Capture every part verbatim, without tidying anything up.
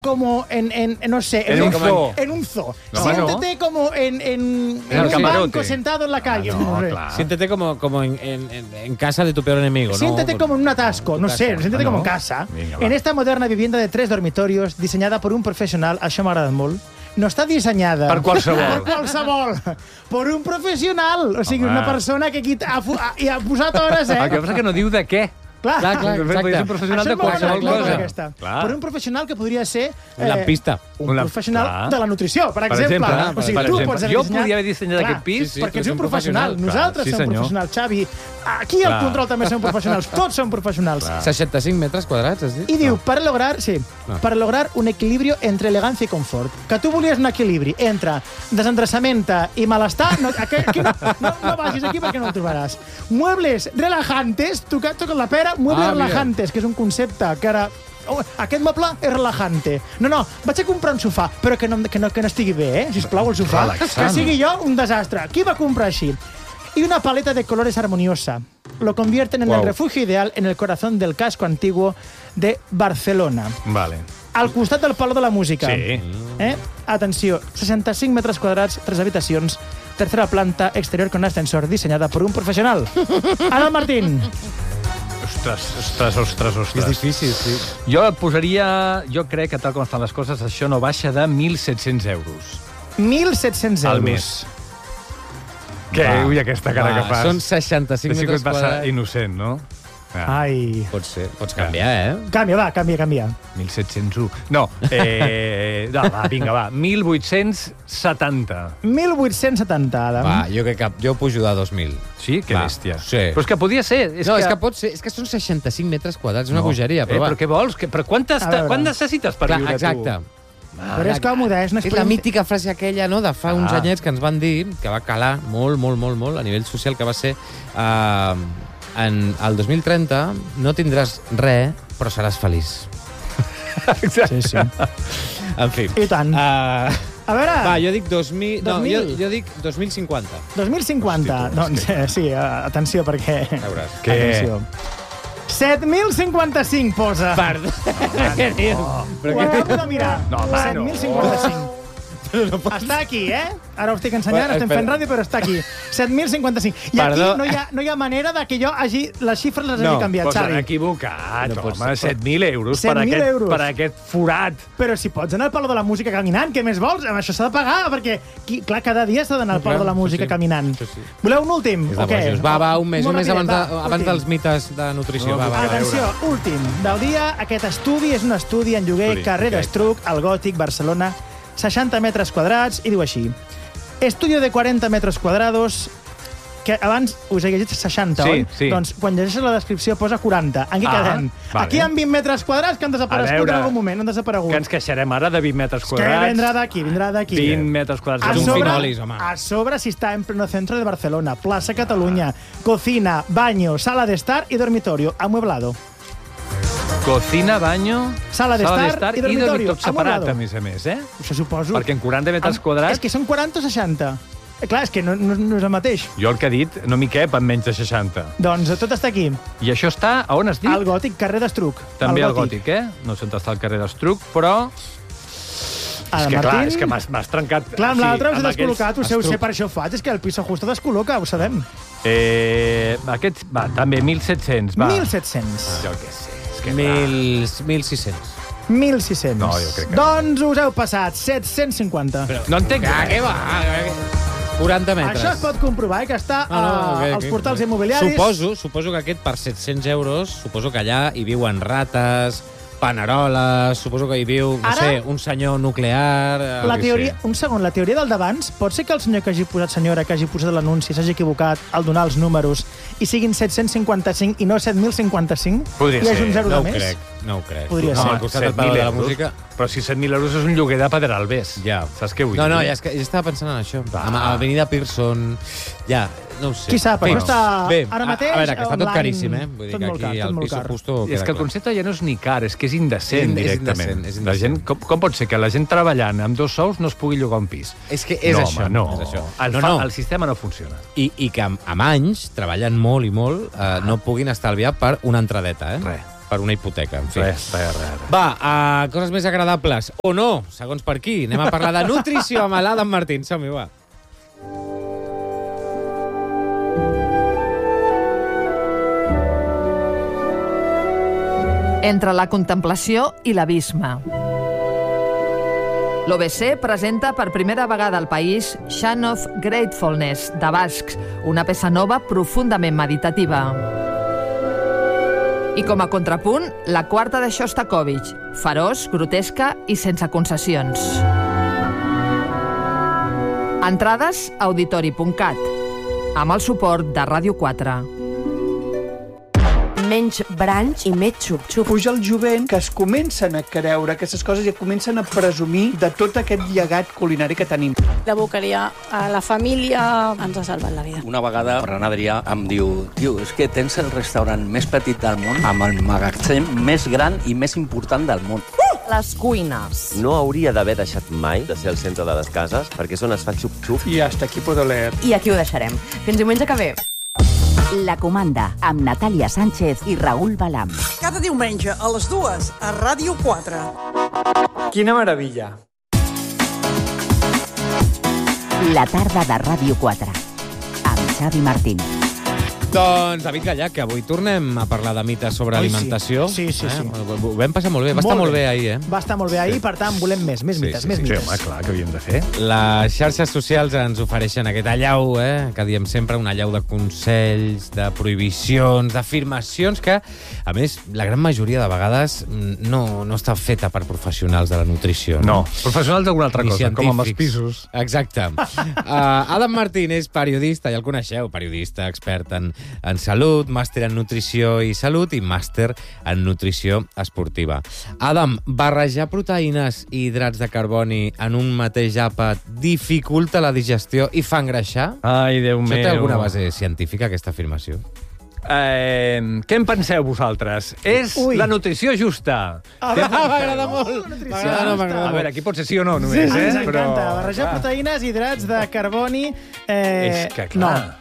como en, en, no sé, en, en un zoo. En un zoo. No, Siéntete no. como en, en, en, en un camarote. banco sentado en la calle. Ah, no, no sé. claro. Siéntete como, como en, en, en casa de tu peor enemigo, ¿no? Siéntete como en un atasco, no sé, siéntete Ah, como no? en casa. Vinga, va. En esta moderna vivienda de tres dormitorios, disenyada per un professional, això m'ha agradat molt, no està dissenyada... Per qualsevol. Per qualsevol. Per un professional. O sigui, Home. una persona que aquí ha, ha, hi ha posat hores, eh? El que passa que no diu de què. Clar, Clar, clar, Podria ser un exacte. professional Això de m'ha agradat qualsevol molt, cosa. aquesta. Clar. Per un professional que podria ser... Un lampista. Un Un lamp- professional clar. de la nutrició, per Per exemple. exemple, o sigui, per tu exemple. pots haver Jo dissenyat... podria haver dissenyat Clar, aquest pis. Sí, sí. perquè tu ets ets un un professional. professional. Nosaltres Clar, sí, som senyor. professionals, Xavi. Aquí al Clar. control també som professionals. Tots som professionals. seixanta-cinc metres quadrats, has dit? I diu, para lograr, sí, No. para lograr un equilibrio entre elegancia y confort. Que tu volies un equilibri entre desendreçament i malestar, no, aquí, aquí no, no, no vagis aquí perquè no ho trobaràs. Muebles relajantes, tu que toques la pera, muebles Ah, mira. relajantes, que és un concepte que ara... Oh, aquest moble és relajante. No, no, vaig a comprar un sofà, però que no, que no, que no estigui bé, eh? Sisplau, el sofà. Relaxant. Que sigui jo un desastre. Qui va comprar així? Y una paleta de colores armoniosa. Lo convierten en Wow. el refugio ideal en el corazón del casco antiguo de Barcelona. Vale. Al costat del Palau de la Música. Sí. Eh? Atenció, seixanta-cinc metres quadrats, tres habitacions, tercera planta, exterior con ascensor, dissenyada per un professional. Ana Martín. Ostres, ostres, ostres, És ostres. difícil, sí. Jo et posaria... Jo crec que tal com estan les coses, això no baixa de mil set-cents euros. mil set-cents euros. Al mes. Què? Va, Ui, aquesta cara va, que fas. Són seixanta-cinc Deixa que metres et passa quadrats. innocent, no? Ah, Ai. Pot ser, pots canviar, eh? Canvia, va, canvia, canvia. mil set-cents u. No, eh, no, va, vinga, va. mil vuit-cents setanta. mil vuit-cents setanta, Adam. Va, jo crec que jo pujo de dos mil. Sí? Que Va, bèstia. sí. Però és que podia ser. És no, que... és que pot ser, és que són seixanta-cinc metres quadrats, és una No. bogeria, eh, però va. però què vols? Que, però quant, A està, veure. quant necessites per Clar, viure exacte. tu? Però és còmode, eh? És, És la mítica frase aquella, no?, de fa uns Ah. anyets que ens van dir, que va calar molt, molt, molt, molt, a nivell social, que va ser eh, en el dos mil trenta no tindràs res, però seràs feliç. Sí, sí. En fi. I tant. Uh, A veure, va, jo dic dos mil... No, dos mil. jo, jo dic dos mil cinquanta. dos mil cinquanta. Hosti, tu, Doncs eh, sí, eh, atenció, perquè... Veuràs. Què? Atenció. set mil cinquanta-cinc posa. Perdó. Què dius? Però Ho què- acabo de mirar. No, home, set mil cinquanta-cinc. Està aquí, eh? Ara ho estic ensenyant, Va, estem espera. fent ràdio, però està aquí. set mil cinquanta-cinc. I Perdó. aquí no hi, ha, no hi ha manera de que jo hagi... Les xifres les hagi No, canviat, Però s'han Xavi. equivocat, No pot home. ser. set mil euros per set mil aquest, euros. per aquest forat. Però si pots anar al Palau de la Música caminant, què més vols? Amb això s'ha de pagar, perquè, qui, clar, cada dia s'ha d'anar al Palau Clar, de la Música sí, sí. caminant. Sí, sí. Voleu un últim? És de o què? bojos. Va, va, un mes, un Molt mes rapidet, abans, de, va, abans últim. dels mites de nutrició. No, va, va, va. Atenció, últim del dia. Aquest estudi és un estudi en lloguer, Estudi, carrer ok. d'Estruc, al Gòtic, Barcelona, seixanta metres quadrats, i diu així. Estudio de quaranta metres quadrados, que abans us he llegit seixanta, Sí, oi? sí. Doncs quan llegeixes la descripció posa quaranta. En què Ah, quedem? vale. Aquí hi ha vint metres quadrats que han desaparegut A veure, en algun moment, han desaparegut. Que ens queixarem ara de vint metres Que quadrats. vindrà d'aquí, vindrà d'aquí. vint metres quadrats. A És un sobre, finolis, home. a sobre si està en pleno centro de Barcelona, Plaza Cataluña, cocina, baño, sala de estar y dormitorio, amueblado. Cocina, baño, Sala d'estar i dormitorio, tot separat, amueblado. a més a més, eh? Això suposo. Perquè en quaranta metres Amb- quadrats... És que són quaranta o seixanta. Eh, clar, és que no, no, no és el mateix. Jo el que he dit no m'hi cap en menys de seixanta. Doncs tot està aquí. I això està, a on has dit? Al Gòtic, carrer d'Estruc. També al Gòtic, eh? No sé on està el carrer d'Estruc, però... Ara, és que, Martín... clar, és que m'has m'has trencat... Clar, amb l'altre us he amb descol·locat, ho sé, ho sé, Estruc. per això ho faig, és que el piso justo descol·loca, ho sabem. Eh, aquest, va, també, mil set-cents, va. mil set-cents. Jo què sé, és que... Mil, mil sis-cents. mil sis-cents. No, jo crec que- Doncs us heu passat set-cents cinquanta. clar. No entenc Ah, res. què va? quaranta metres. Això es pot comprovar, eh, que està Ah, no, a, ok, als ok. portals immobiliaris. Suposo, suposo que aquest per set-cents euros, suposo que allà hi viuen rates, paneroles, suposo que hi viu, no Ara- sé, un senyor nuclear... eh, La jo què teoria, sé. un segon, la teoria del d'abans, pot ser que el senyor que hagi posat, senyora, que hagi posat l'anunci s'hagi equivocat al donar els números i siguin set-cents cinquanta-cinc i no set mil cinquanta-cinc? Podria I hi hagi ser. un zero No de ho més? crec, no ho crec. Podria no, ser. al costat del set Palau mil de la euros. Música... Però si set mil euros és un lloguer de Pedralbes. Ja. Saps què vull No, dir? no, ja, és que, ja estava pensant en això. Va. Amb Avenida Pearson, ja, no ho sé. Qui sap, Bé, això està bé, ara a- mateix A veure, que està tot online, caríssim, eh? Vull dir tot que molt aquí car, tot al molt piso car. justo I és queda que el clar. concepte ja no és ni car, és que és indecent, És in- és directament. indecent, és La gent, indecent. com, com pot ser que la gent treballant amb dos sous no es pugui llogar un pis? És que és no, això. home, no. És això. El, no, fa, no. el sistema no funciona. I, I que amb, amb anys, treballant molt i molt, eh, no puguin estalviar per una entradeta, eh? Res. per una hipoteca, en fi. Res, res, res. Va, a coses més agradables, o no, segons per qui. Anem a parlar de nutrició amb l'Adam Martín. Som-hi, va. Entre la contemplació i l'abisme. L'O B C presenta per primera vegada al país Chant of Gratefulness, de bascs, una peça nova profundament meditativa. I com a contrapunt, la quarta de Shostakovich, feroç, grotesca i sense concessions. Entrades a auditori punt cat, amb el suport de Ràdio quatre. Menys branys i més xup-xup. Puja el jovent que es comencen a creure aquestes coses i comencen a presumir de tot aquest llegat culinari que tenim. La boqueria a la família ens ha salvat la vida. Una vegada Ferran Adrià em diu tio, és que tens el restaurant més petit del món amb el magatzem més gran i més important del món. Les cuines. No hauria d'haver deixat mai de ser el centre de les cases, perquè és on es fa xup-xup. I hasta aquí puedo leer. I aquí ho deixarem. Fins diumenge que ve. La Comanda, amb Natàlia Sánchez i Raül Balam. Cada diumenge a les dues a Ràdio quatre. Quina meravella. La tarda de Ràdio quatre, amb Xavi Martín. Doncs, David Gallach, que avui tornem a parlar de mites sobre Oi, alimentació. Sí, sí, sí. sí. Eh? Ho vam passar molt bé. Va estar molt bé ahir, eh? Va estar molt bé ahir, per tant, volem més, més Sí, mites, sí, més sí, Sí, mites. home, clar, que havíem de fer. Les xarxes socials ens ofereixen aquest allau, eh? Que diem sempre, un allau de consells, de prohibicions, d'afirmacions que, a més, la gran majoria de vegades no, no està feta per professionals de la nutrició. No, professionals d'alguna altra Ni cosa, com amb els científics. pisos. Exacte. uh, Adam Martín és periodista, ja el coneixeu, periodista, expert en, en salut, màster en nutrició i salut i màster en nutrició esportiva. Adam, barrejar proteïnes i hidrats de carboni en un mateix àpat dificulta la digestió i fa engreixar? Ai, Déu Això meu. té alguna base científica, aquesta afirmació? Eh, què en penseu vosaltres? És Ui. la nutrició justa. Ah, Què en penseu? m'agrada molt. nutrició M'agrada, justa. m'agrada A molt. veure, aquí pot ser sí o no, Sí, només, sí, eh? ens encanta. Però, Barrejar clar, proteïnes, hidrats de carboni... Eh, És que, clar...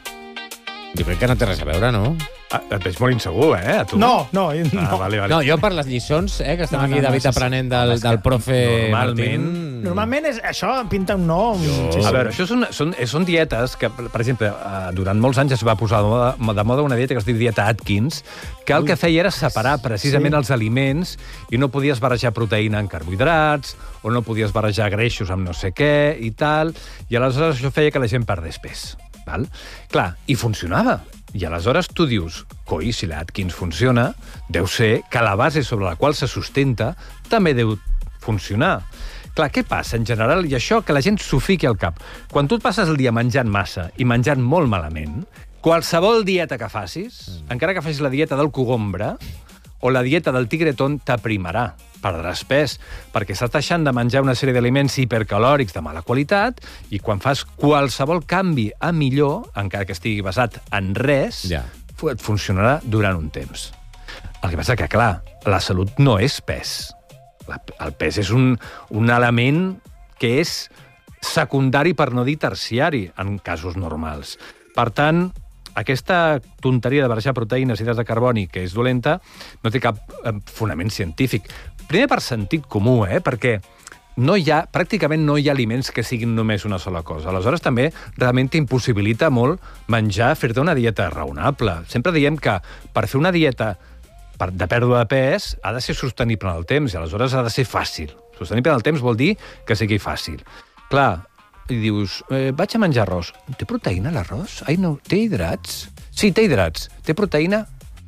Jo crec que no té res a veure, no? Ah, et veig molt insegur, eh, a tu? No, no, no. Ah, no. vale, vale. No, jo per les lliçons, eh, que estem No, aquí, no, no, David, sí, sí. aprenent del, Home, és del que profe normalment- Martín. Normalment és, això pinta un no. Un... Sí, A veure, això són, són, són dietes que, per exemple, eh, durant molts anys es va posar de moda, de moda una dieta que es diu dieta Atkins, que el que feia era separar precisament Sí. els aliments i no podies barrejar proteïna amb carbohidrats o no podies barrejar greixos amb no sé què i tal, i aleshores això feia que la gent perdés pes. Val? Clar, i funcionava. I aleshores tu dius, coi, si l'Atkins funciona, deu ser que la base sobre la qual se sustenta també deu funcionar. Clar, què passa en general? I això que la gent s'ho fiqui al cap. Quan tu et passes el dia menjant massa i menjant molt malament, qualsevol dieta que facis, mm. encara que facis la dieta del cogombre o la dieta del tigretón, t'aprimarà. Perdràs pes, perquè estàs deixant de menjar una sèrie d'aliments hipercalòrics de mala qualitat i quan fas qualsevol canvi a millor, encara que estigui basat en res, Ja. et funcionarà durant un temps. El que passa que, clar, la salut no és pes. La, el pes és un, un element que és secundari, per no dir terciari, en casos normals. Per tant, aquesta tonteria de barrejar proteïnes i hidrats de carboni, que és dolenta, no té cap eh, fonament científic. Primer per sentit comú, eh? Perquè no hi ha, pràcticament no hi ha aliments que siguin només una sola cosa. Aleshores, també realment t'impossibilita molt menjar, fer-te una dieta raonable. Sempre diem que per fer una dieta per, de pèrdua de pes ha de ser sostenible en el temps, i aleshores ha de ser fàcil. Sostenible en el temps vol dir que sigui fàcil. Clar, i dius, eh, vaig a menjar arròs. Té proteïna l'arròs? Ai, no, té hidrats? Sí, té hidrats. Té proteïna?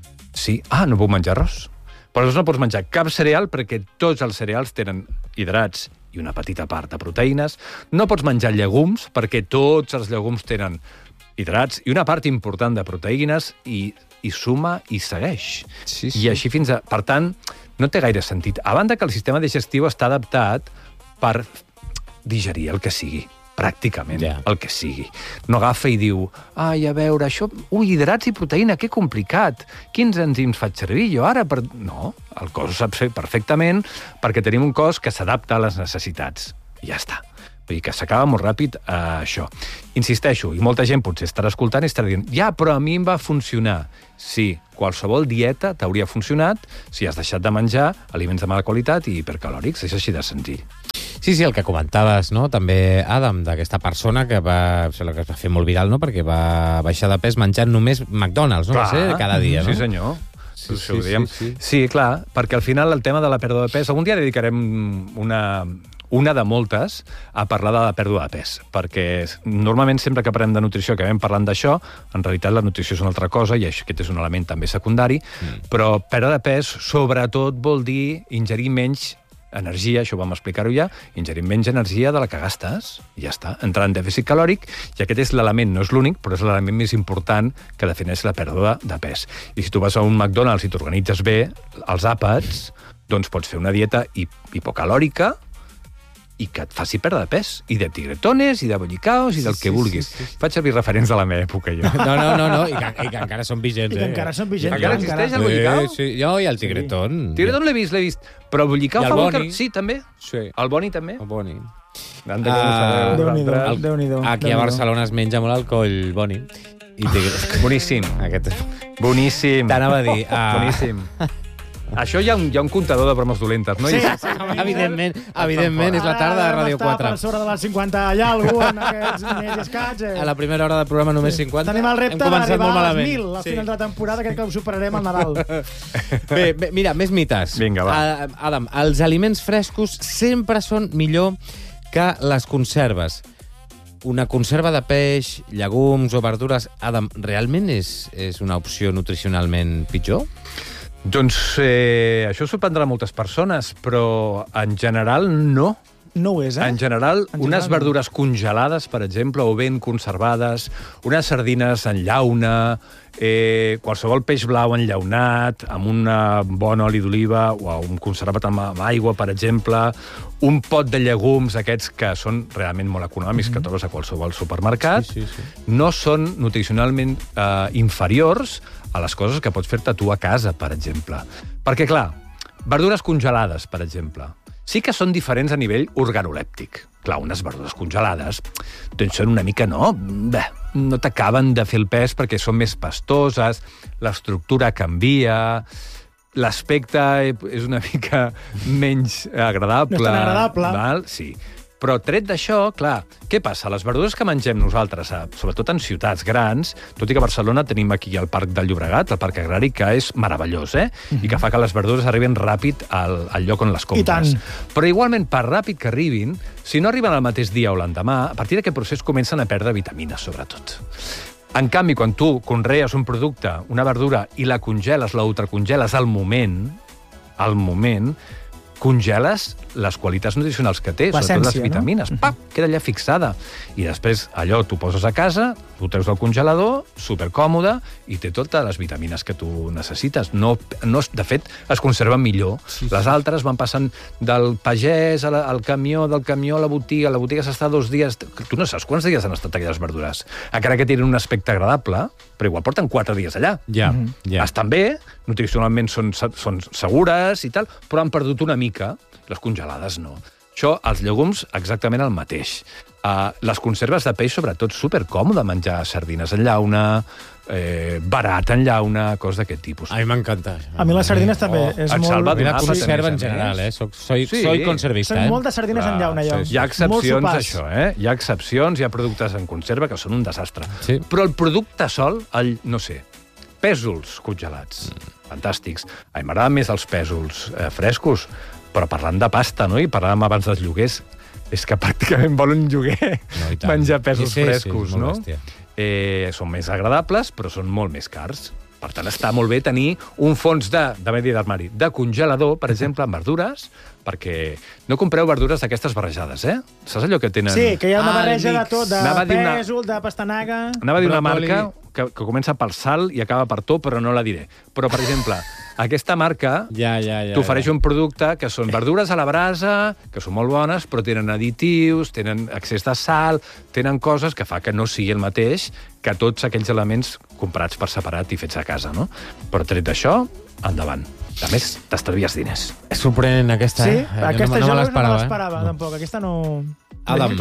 Sí. Ah, no puc menjar arròs. Però no pots menjar cap cereal perquè tots els cereals tenen hidrats i una petita part de proteïnes. No pots menjar llegums perquè tots els llegums tenen hidrats i una part important de proteïnes i, i suma i segueix. Sí, sí. I així fins a... Per tant, no té gaire sentit. A banda que el sistema digestiu està adaptat per digerir el que sigui. Pràcticament, Ja. el que sigui. No agafa i diu, ai, a veure, això... Ui, hidrats i proteïna, que complicat. Quins enzims faig servir jo ara? Per... No, el cos ho sap fer perfectament perquè tenim un cos que s'adapta a les necessitats. I ja està. Vull dir que s'acaba molt ràpid eh, això. Insisteixo, i molta gent potser estarà escoltant i estarà dient ja, però a mi em va funcionar. Sí, qualsevol dieta t'hauria funcionat si has deixat de menjar aliments de mala qualitat i hipercalòrics. És així de senzill. Sí, sí, el que comentaves, no? També, Adam, d'aquesta persona que va, sembla que es va fer molt viral, no? Perquè va baixar de pes menjant només McDonald's, no? Clar, Va ser cada dia, no? Sí, senyor. Sí, Sí, sí, sí, sí, sí. sí, clar, perquè al final el tema de la pèrdua de pes... Algun dia dedicarem una, una de moltes a parlar de la pèrdua de pes, perquè normalment sempre que parlem de nutrició acabem parlant d'això, en realitat la nutrició és una altra cosa i aquest és un element també secundari, mm. però pèrdua de pes sobretot vol dir ingerir menys energia, això ho vam explicar-ho ja, ingerir menys energia de la que gastes, i ja està, entrar en dèficit calòric, i aquest és l'element, no és l'únic, però és l'element més important que defineix la pèrdua de pes. I si tu vas a un McDonald's i t'organitzes bé els àpats, doncs pots fer una dieta hip hipocalòrica i que et faci perdre de pes, i de tigretones, i de bollicaos, i del Sí, que sí, vulguis. sí, sí. Faig servir referents de la meva època, jo. No, no, no, no. I, que, i que encara són vigents, I que eh? encara són vigents. Encara ja, existeix el encara. bollicao? Sí, sí. Jo i el tigretón. Tigretón l'he vist, l'he vist. Però el bollicao I el fa molt boni. que... Sí, també. Sí. El boni també. El boni. Anda, Ah, com ho sabeu, Déu-n'hi-do, vosaltres. Déu-n'hi-do. Aquí a Déu-n'hi-do. Barcelona es menja molt alcohol boni. I tigre... Boníssim. Aquest... Boníssim. T'anava a dir... Uh... Boníssim. Això hi ha, un, hi ha un comptador de bromes dolentes, no? Sí, I- sí, Evidentment, evidentment, és la tarda de Ràdio quatre. Ara, per sobre de les cinquanta hi ha algú en aquests més escaig. Eh? A la primera hora del programa només cinquanta. Tenim el repte Hem començat d'arribar molt a les malament. mil al final de la temporada, crec que ho superarem al Nadal. Bé, bé, mira, més mites. Vinga, va. Uh, Adam, els aliments frescos sempre són millor que les conserves. Una conserva de peix, llegums o verdures, Adam, realment és, és una opció nutricionalment pitjor? Doncs eh, això sorprendrà moltes persones, però en general no. No ho és, eh? En general, En unes general no. verdures congelades, per exemple, o ben conservades, unes sardines en llauna, eh, qualsevol peix blau enllaunat, amb un bon oli d'oliva, o un conservat amb, amb aigua, per exemple, un pot de llegums, aquests que són realment molt econòmics, mm-hmm. que trobes a qualsevol supermercat, Sí, sí, sí. no són nutricionalment eh, inferiors a les coses que pots fer-te tu a casa, per exemple. Perquè, clar, verdures congelades, per exemple, sí que són diferents a nivell organolèptic. Clar, unes verdures congelades doncs són una mica, no? Bé, no t'acaben de fer el pes perquè són més pastoses, l'estructura canvia, l'aspecte és una mica menys agradable. No és tan agradable. Val? Sí. Però tret d'això, clar, què passa? Les verdures que mengem nosaltres, sobretot en ciutats grans, tot i que a Barcelona tenim aquí el Parc del Llobregat, el Parc Agrari, que és meravellós, eh? Mm-hmm. I que fa que les verdures arriben ràpid al, al lloc on les compres. I tant. Però igualment, per ràpid que arribin, si no arriben el mateix dia o l'endemà, a partir d'aquest procés comencen a perdre vitamines, sobretot. En canvi, quan tu conrees un producte, una verdura, i la congeles, la ultracongeles al moment, al moment, congeles les qualitats nutricionals que té, sobretot les vitamines. No? Pap, queda allà fixada. I després allò t'ho poses a casa, t'ho treus del congelador, supercòmode, i té totes les vitamines que tu necessites. No, no, de fet, es conserven millor. Sí, sí. Les altres van passant del pagès al, al camió, del camió a la botiga, la botiga s'està dos dies... Tu no saps quants dies han estat aquelles verdures. Encara que tenen un aspecte agradable, però igual porten quatre dies allà. Ja, ja. Estan bé, nutricionalment són, són segures i tal, però han perdut una mica. Les congelades no. Això, els llegums, exactament el mateix. Uh, les conserves de peix, sobretot, supercòmode menjar sardines en llauna, eh, barat en llauna, coses d'aquest tipus. A mi m'encanta. A mi les sardines també. Oh, és et molt... salva Una d'una conserva a en més a general, més. eh? Soc, soy, Sí. soy conservista, Són eh? moltes sardines en llauna, jo. Hi ha excepcions, Molt això, eh? Hi ha excepcions, hi ha productes en conserva que són un desastre. Sí. Però el producte sol, el, no sé, pèsols congelats, mm. fantàstics. A mi m'agraden més els pèsols eh, frescos, però parlant de pasta, no?, i parlàvem abans dels lloguers, és que pràcticament vol un lloguer No, i tant. menjar pèsols Sí, sí, sí, frescos, és molt no? bèstia. Eh, són més agradables, però són molt més cars. Per tant, està molt bé tenir un fons de, de medi d'armari, de congelador, per exemple, amb verdures, perquè no compreu verdures d'aquestes barrejades, eh? Saps allò que tenen... Sí, que hi ha una Ah, barreja de mix. tot, de Anava a dir una- pèsol, de pastanaga... Anava a dir una Bròcoli. marca que, que comença per sal i acaba per to, però no la diré. Però, per exemple, aquesta marca Ja, ja, ja. t'ofereix ja. un producte que són verdures a la brasa, que són molt bones, però tenen additius, tenen excés de sal, tenen coses que fa que no sigui el mateix que tots aquells elements comprats per separat i fets a casa, no? Però tret d'això, endavant. A més, t'estalvies diners. És sorprenent, aquesta, Sí, eh? aquesta no, no jo me no l'esperava, me l'esperava, eh? tampoc. Aquesta no... Adam,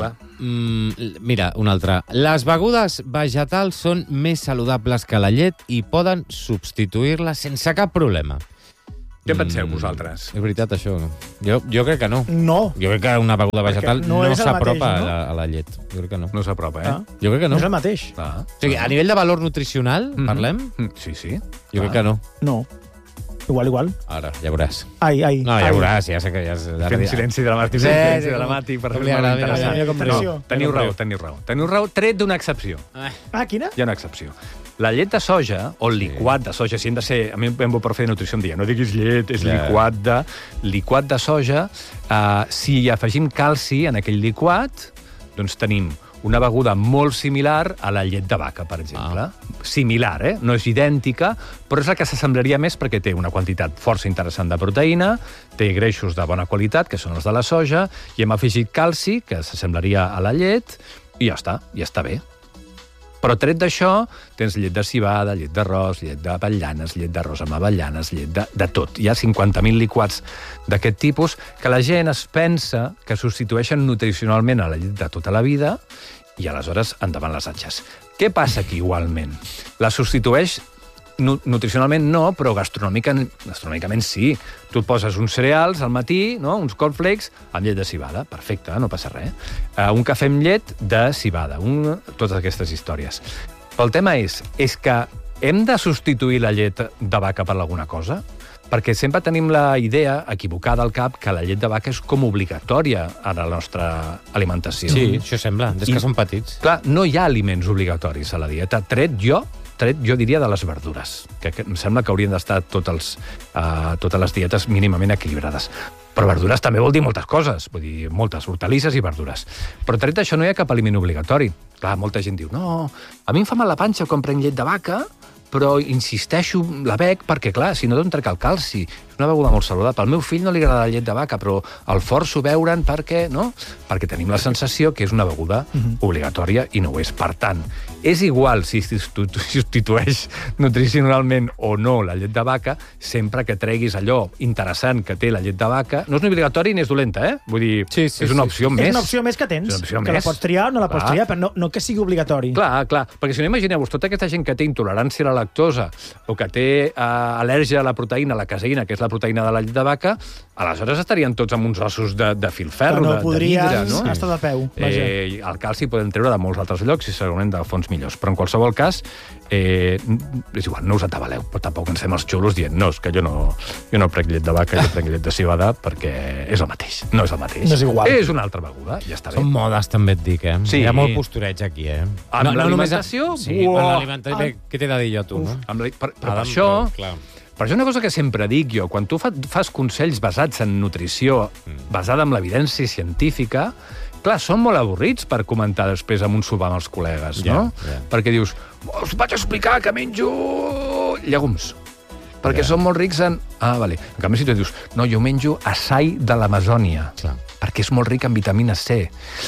mm, mira, una altra. Les begudes vegetals són més saludables que la llet i poden substituir-la sense cap problema. Què penseu, vosaltres? És veritat, això? Jo, jo crec que no. No. Jo crec que una beguda vegetal no no és el s'apropa mateix, no? a, la, a la llet. Jo crec que no. No s'apropa, eh? Ah. Jo crec que no. No és el mateix. Ah. O sigui, a nivell de valor nutricional, Mhm. parlem? Sí, sí. Jo crec que no. No. Igual, igual. Ara, ja veuràs. Ai, ai. No, ja ai. veuràs, ja sé que ja... Fem silenci dramàtic, Sí, silenci sí, dramàtic per com fer li agrada, una mira, interessant. mira com riu. No, teniu raó, teniu raó. Teniu raó, tret d'una excepció. Ah, quina? Hi ha una excepció. La llet de soja, o el liquat de soja, si hem de ser... A mi em veu profe de nutrició em deia, no diguis llet, és Ja. liquat de... Liquat de soja, eh, si afegim calci en aquell liquat, doncs tenim una beguda molt similar a la llet de vaca, per exemple. Ah. Similar, eh? No és idèntica, però és la que s'assemblaria més perquè té una quantitat força interessant de proteïna, té greixos de bona qualitat, que són els de la soja, i hem afegit calci, que s'assemblaria a la llet, i ja està, ja està bé. Però tret d'això, tens llet de civada, llet d'arròs, llet d'avellanes, llet d'arròs amb avellanes, llet de, de tot. Hi ha cinquanta mil liquats d'aquest tipus que la gent es pensa que substitueixen nutricionalment a la llet de tota la vida i aleshores endavant les atxes. Què passa aquí igualment? La substitueix nu nutricionalment no, però gastronòmicament, gastronòmicament sí. Tu et poses uns cereals al matí, no? Uns cornflakes amb llet de civada. Perfecte, no passa res. Uh, un cafè amb llet de civada. Un... Totes aquestes històries. Però el tema és, és que hem de substituir la llet de vaca per alguna cosa? Perquè sempre tenim la idea equivocada al cap que la llet de vaca és com obligatòria a la nostra alimentació. Sí, això sembla, des que són petits. Clar, no hi ha aliments obligatoris a la dieta. Tret jo, tret jo diria de les verdures, que, que em sembla que haurien d'estar totes, uh, totes les dietes mínimament equilibrades. Però verdures també vol dir moltes coses, vull dir, moltes hortalisses i verdures. Però tret d'això no hi ha cap aliment obligatori. Clar, molta gent diu, no, a mi em fa mal la panxa quan prenc llet de vaca, però insisteixo, la bec, perquè, clar, si no d'on trec el calci. És una beguda molt saludable. Al meu fill no li agrada la llet de vaca, però el forço beure'n perquè, no? Perquè tenim la sensació que és una beguda uh-huh. obligatòria i no ho és. Per tant, és igual si substitueix nutricionalment o no la llet de vaca, sempre que treguis allò interessant que té la llet de vaca. No és ni obligatori ni és dolenta, eh? Vull dir, sí, sí, és una opció sí. més. És una opció més que tens, que més. La pots triar o no la pots clar. triar, però no, no que sigui obligatori. Clar, clar, perquè si no imagineu-vos, tota aquesta gent que té intolerància a la lactosa o que té uh, al·lèrgia a la proteïna, la caseïna, que és la proteïna de la llet de vaca, aleshores estarien tots amb uns ossos de, de filferro, no de, podrien de vidre, no? estar de peu. Vaja. Eh, el calci podem treure de molts altres llocs i segurament de fonts millors, però en qualsevol cas eh, és igual, no us atabaleu, però tampoc ens fem els xulos dient, no, és que jo no, jo no prenc llet de vaca, jo prenc llet de civada perquè és el mateix, no és el mateix. No és igual. És una altra beguda, ja està bé. Són modes, també et dic, eh? Sí. Hi ha molt postureig aquí, eh? Amb no, l'alimentació? No sí, amb l'alimentació. Bé, què t'he de dir jo, tu, no? Amb la, per, però Adam, per això... Clar. Per això una cosa que sempre dic jo, quan tu fa, fas consells basats en nutrició, mm. basada en l'evidència científica, clar, són molt avorrits per comentar després amb un sopar amb els col·legues, yeah, no? Yeah. Perquè dius, us vaig explicar que menjo llegums, perquè yeah. són molt rics en... Ah, vale. En canvi, si tu dius, no, jo menjo açai de l'Amazònia, perquè és molt ric en vitamina C.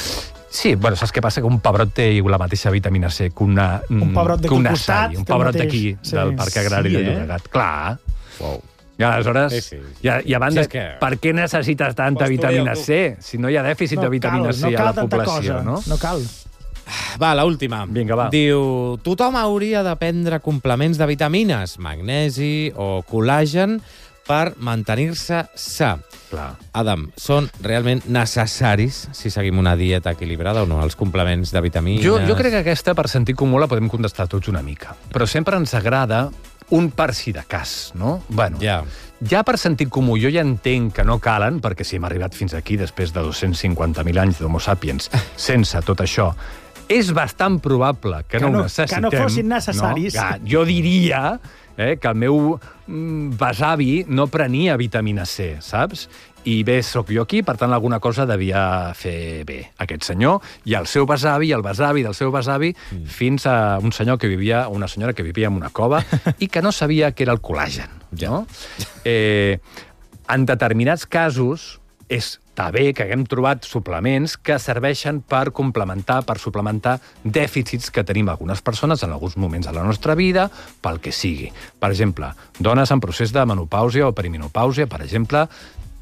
Sí, bueno, saps què passa? Que un pebrot té la mateixa vitamina C que, una, un pebrot d'aquí un costat, un pebrot d'aquí, sí. del Parc Agrari sí, de Llobregat. Eh? Clar. Wow. I aleshores, sí, sí. I, i a banda, sí, que... per què necessites tanta Pots vitamina C? Si no hi ha dèficit no de vitamina cal, C no a la cosa, població, no? No cal. Va, l'última. Vinga, va. Diu, tothom hauria de prendre complements de vitamines, magnesi o col·làgen per mantenir-se sa. Clar. Adam, són realment necessaris si seguim una dieta equilibrada o no, els complements de vitamines? Jo, jo crec que aquesta, per sentit comú, la podem contestar tots una mica. Però sempre ens agrada un per si de cas, no? Bueno, ja. ja per sentit comú jo ja entenc que no calen, perquè si hem arribat fins aquí després de dos-cents cinquanta mil anys d'Homo sapiens sense tot això, és bastant probable que, que no, no ho necessitem. Que no fossin necessaris. No? Ja, jo diria eh, que el meu mm, besavi no prenia vitamina C, saps? I bé, sóc jo aquí, per tant, alguna cosa devia fer bé aquest senyor, i el seu besavi, i el besavi del seu besavi, mm. fins a un senyor que vivia, una senyora que vivia en una cova i que no sabia què era el col·làgen. No? Eh, en determinats casos, està bé que haguem trobat suplements que serveixen per complementar, per suplementar dèficits que tenim algunes persones en alguns moments de la nostra vida, pel que sigui. Per exemple, dones en procés de menopàusia o perimenopàusia, per exemple,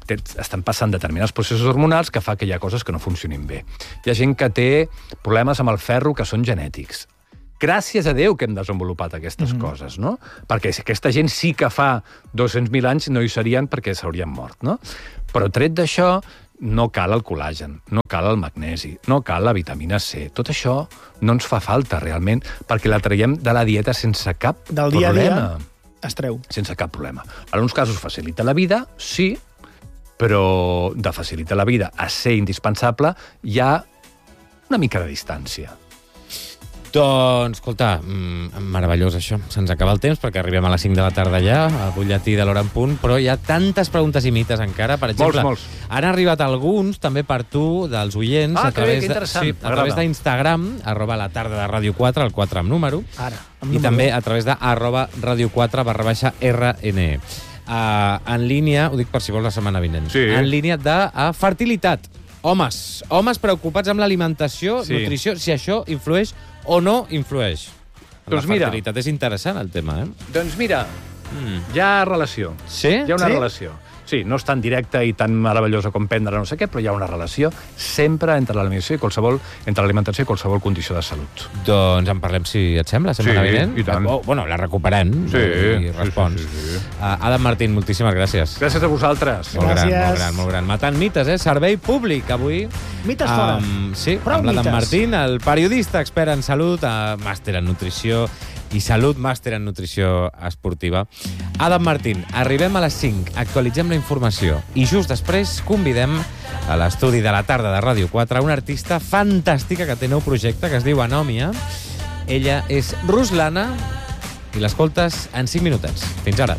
estan passant determinats processos hormonals que fa que hi ha coses que no funcionin bé. Hi ha gent que té problemes amb el ferro que són genètics. Gràcies a Déu que hem desenvolupat aquestes mm-hmm. coses, no? Perquè aquesta gent sí que fa dos-cents mil anys no hi serien perquè s'haurien mort, no? Però tret d'això, no cal el col·làgen, no cal el magnesi, no cal la vitamina C. Tot això no ens fa falta, realment, perquè la traiem de la dieta sense cap Del problema. dia a dia es treu. Sense cap problema. En alguns casos facilita la vida, sí, però de facilitar la vida a ser indispensable hi ha una mica de distància. Doncs, escolta, mmm, meravellós això. Se'ns acaba el temps perquè arribem a les cinc de la tarda ja, al butlletí de l'hora en punt, però hi ha tantes preguntes i mites encara. Per exemple, molts, molts. han arribat alguns, també per tu, dels oients, ah, a través, bé, de, sí, a través d'Instagram, arroba la tarda de Ràdio quatre, el quatre amb número, Ara, i amb número. també a través de arroba ràdio quatre barra baixa R N E. Uh, en línia, ho dic per si vols la setmana vinent, sí. en línia de uh, fertilitat. Homes, homes preocupats amb l'alimentació, sí. nutrició, si això influeix o no influeix. En doncs la mira, fertilitat és interessant, el tema, eh? Doncs mira, mm. hi ha relació. Sí? Hi ha una sí? relació. Sí, no és tan directa i tan meravellosa com prendre no sé què, però hi ha una relació sempre entre l'alimentació i qualsevol, entre l'alimentació i qualsevol condició de salut. Doncs en parlem, si et sembla, setmana sí, vinent. I tant. Oh, bueno, la recuperem sí, i respons. Sí, sí, sí. Uh, Adam Martín, moltíssimes gràcies. Gràcies a vosaltres. Molt Gràcies. gran, molt gran, molt gran. Matant mites, eh? Servei públic, avui. Mites fora. Um, sí, Prou amb l'Adam mites. Martín, el periodista expert en salut, uh, màster en nutrició i salut, màster en nutrició esportiva. Adam Martín, arribem a les cinc, actualitzem la informació i just després convidem a l'estudi de la tarda de Ràdio quatre una artista fantàstica que té nou projecte que es diu Anòmia. Ella és Ruslana i l'escoltes en cinc minutets. Fins ara.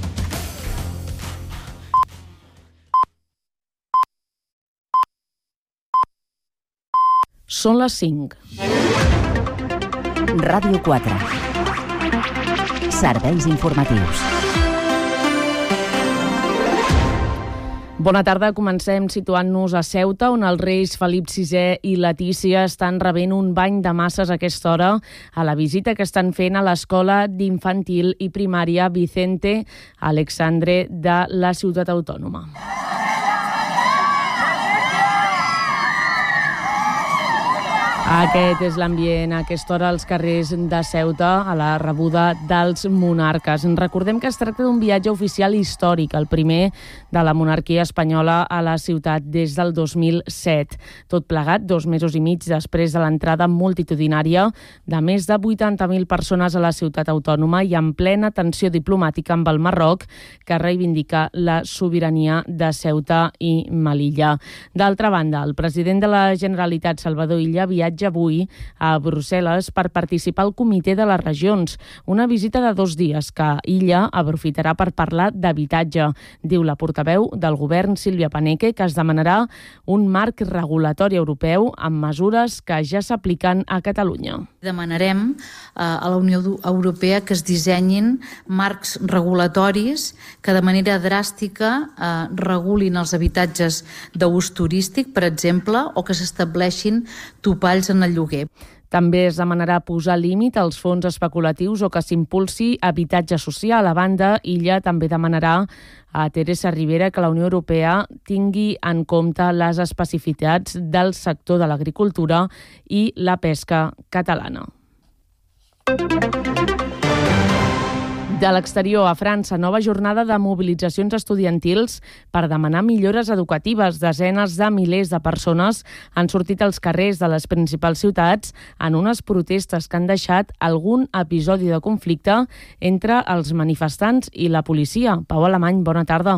Són les cinc. Ràdio quatre. Serveis informatius. Bona tarda. Comencem situant-nos a Ceuta, on els reis Felip sisè i Letícia estan rebent un bany de masses a aquesta hora a la visita que estan fent a l'escola d'infantil i primària Vicente Alexandre de la ciutat autònoma. Aquest és l'ambient a aquesta hora als carrers de Ceuta a la rebuda dels monarques. Recordem que es tracta d'un viatge oficial històric, el primer de la monarquia espanyola a la ciutat des del dos mil set. Tot plegat, dos mesos i mig després de l'entrada multitudinària de més de vuitanta mil persones a la ciutat autònoma i en plena tensió diplomàtica amb el Marroc, que reivindica la sobirania de Ceuta i Melilla. D'altra banda, el president de la Generalitat, Salvador Illa, viatja avui a Brussel·les per participar al Comitè de les Regions, una visita de dos dies que Illa aprofitarà per parlar d'habitatge. Diu la portaveu del govern, Sílvia Paneque, que es demanarà un marc regulatori europeu amb mesures que ja s'apliquen a Catalunya. Demanarem eh, a la Unió Europea que es dissenyin marcs regulatoris que de manera dràstica eh, regulin els habitatges d'ús turístic, per exemple, o que s'estableixin topalls en el lloguer. També es demanarà posar límit als fons especulatius o que s'impulsi habitatge social. A banda, Illa també demanarà a Teresa Rivera que la Unió Europea tingui en compte les especificitats del sector de l'agricultura i la pesca catalana. De l'exterior a França, nova jornada de mobilitzacions estudiantils per demanar millores educatives. Desenes de milers de persones han sortit als carrers de les principals ciutats en unes protestes que han deixat algun episodi de conflicte entre els manifestants i la policia. Pau Alemany, bona tarda.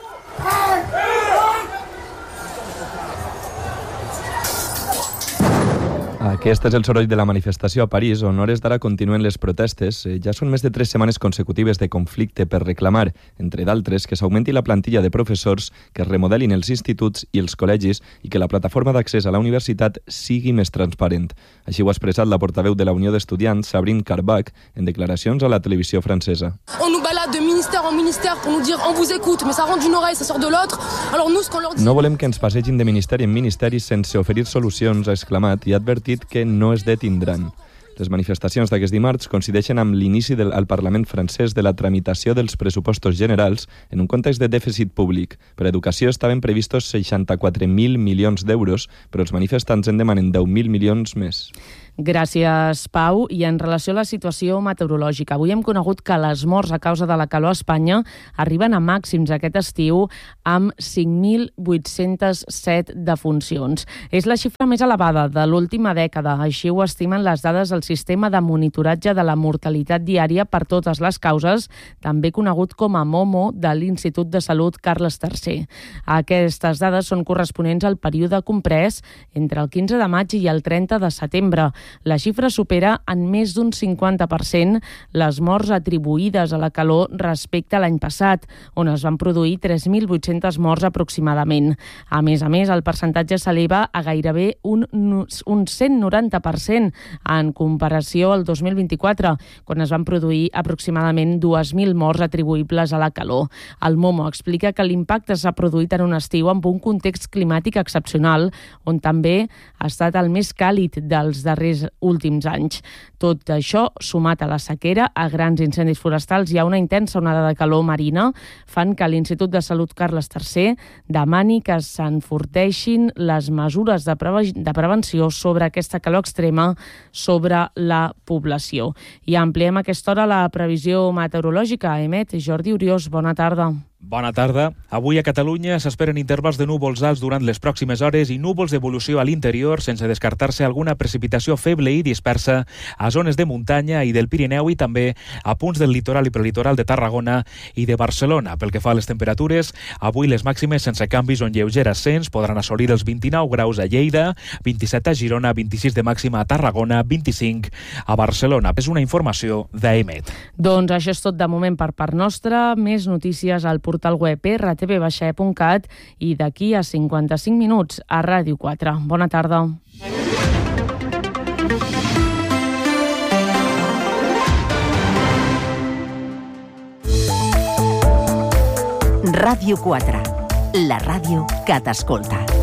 Aquest és el soroll de la manifestació a París, on hores d'ara continuen les protestes. Ja són més de tres setmanes consecutives de conflicte per reclamar, entre d'altres, que s'augmenti la plantilla de professors, que es remodelin els instituts i els col·legis i que la plataforma d'accés a la universitat sigui més transparent. Així ho ha expressat la portaveu de la Unió d'Estudiants, Sabrine Carbach, en declaracions a la televisió francesa. On nous balade de ministère en ministère pour nous dire on vous écoute, mais ça rentre d'une oreille, ça sort de l'autre. Alors nous, ce qu'on leur dit... No volem que ens passegin de ministeri en ministeri sense oferir solucions, ha exclamat, i ha advertit que no es detindran. Les manifestacions d'aquest dimarts coincideixen amb l'inici del, al Parlament francès de la tramitació dels pressupostos generals en un context de dèficit públic. Per a educació estaven previstos seixanta-quatre mil milions d'euros, però els manifestants en demanen deu mil milions més. Gràcies, Pau. I en relació a la situació meteorològica, avui hem conegut que les morts a causa de la calor a Espanya arriben a màxims aquest estiu amb cinc mil vuit-cents set defuncions. És la xifra més elevada de l'última dècada. Així ho estimen les dades del sistema de monitoratge de la mortalitat diària per totes les causes, també conegut com a MOMO, de l'Institut de Salut Carles tercer. Aquestes dades són corresponents al període comprès entre el quinze de maig i el trenta de setembre. La xifra supera en més d'un cinquanta per cent les morts atribuïdes a la calor respecte a l'any passat, on es van produir tres mil vuit-centes morts aproximadament. A més a més, el percentatge s'eleva a gairebé un, un cent noranta per cent en comparació al dos mil vint-i-quatre, quan es van produir aproximadament dues mil morts atribuïbles a la calor. El MOMO explica que l'impacte s'ha produït en un estiu amb un context climàtic excepcional, on també ha estat el més càlid dels darrers últims anys. Tot això, sumat a la sequera, a grans incendis forestals i a una intensa onada de calor marina, fan que l'Institut de Salut Carles tercer demani que s'enforteixin les mesures de, preve de prevenció sobre aquesta calor extrema sobre la població. I ampliem a aquesta hora la previsió meteorològica. Emet, Jordi Oriós, bona tarda. Bona tarda. Avui a Catalunya s'esperen intervals de núvols alts durant les pròximes hores i núvols d'evolució a l'interior, sense descartar-se alguna precipitació feble i dispersa a zones de muntanya i del Pirineu i també a punts del litoral i prelitoral de Tarragona i de Barcelona. Pel que fa a les temperatures, avui les màximes sense canvis o en lleuger ascens podran assolir els vint-i-nou graus a Lleida, vint-i-set a Girona, vint-i-sis de màxima a Tarragona, vint-i-cinc a Barcelona. És una informació d'Emet. Doncs això és tot de moment per part nostra. Més notícies al portal web r t v e punt cat i d'aquí a cinquanta-cinc minuts a Ràdio quatre. Bona tarda. Ràdio quatre, la ràdio que t'escolta.